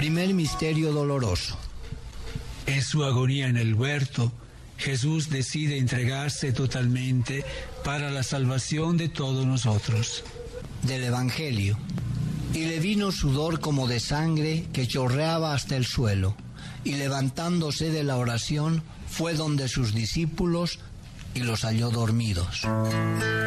Primer misterio doloroso. En su agonía en el huerto, Jesús decide entregarse totalmente para la salvación de todos nosotros. Del Evangelio. Y le vino sudor como de sangre que chorreaba hasta el suelo, y levantándose de la oración, fue donde sus discípulos y los halló dormidos.